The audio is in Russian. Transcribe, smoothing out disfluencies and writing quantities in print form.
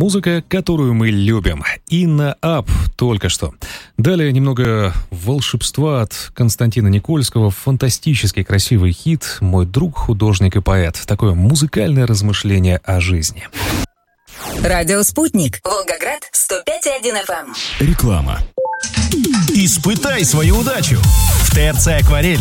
Музыка, которую мы любим. Инна Ап только что. Далее немного волшебства от Константина Никольского. Фантастически красивый хит «Мой друг, художник и поэт». Такое музыкальное размышление о жизни. Радио «Спутник». Волгоград, 105,1 FM. Реклама. Испытай свою удачу. В ТРЦ «Акварель»